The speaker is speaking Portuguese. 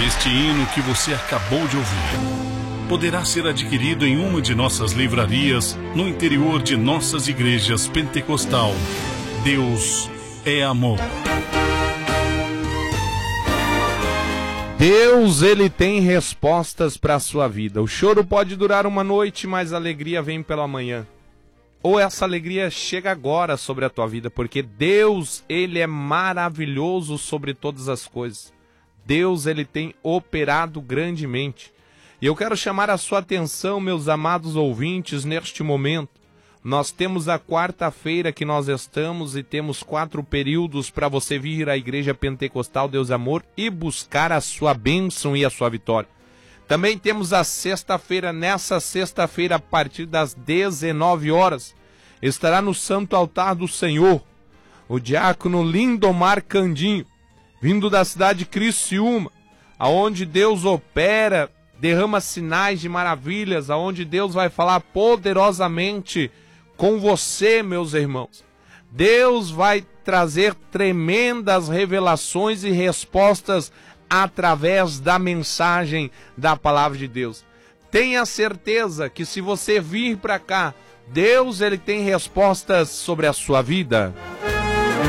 Este hino que você acabou de ouvir poderá ser adquirido em uma de nossas livrarias no interior de nossas igrejas pentecostal. Deus é amor. Deus, Ele tem respostas para a sua vida. O choro pode durar uma noite, mas a alegria vem pela manhã. Ou essa alegria chega agora sobre a tua vida, porque Deus, Ele é maravilhoso sobre todas as coisas. Deus, Ele tem operado grandemente. E eu quero chamar a sua atenção, meus amados ouvintes, neste momento. Nós temos a quarta-feira que nós estamos e temos 4 períodos para você vir à Igreja Pentecostal Deus Amor e buscar a sua bênção e a sua vitória. Também temos a sexta-feira. Nessa sexta-feira, a partir das 19 horas, estará no Santo Altar do Senhor o diácono Lindomar Candinho, vindo da cidade de Criciúma, aonde Deus opera, derrama sinais de maravilhas, aonde Deus vai falar poderosamente com você, meus irmãos. Deus vai trazer tremendas revelações e respostas através da mensagem da palavra de Deus. Tenha certeza que se você vir para cá, Deus, Ele tem respostas sobre a sua vida.